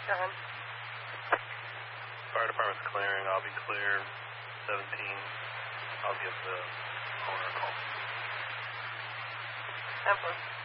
John. Fire department's clearing. I'll be clear. 17. I'll give the owner a call. Emperor.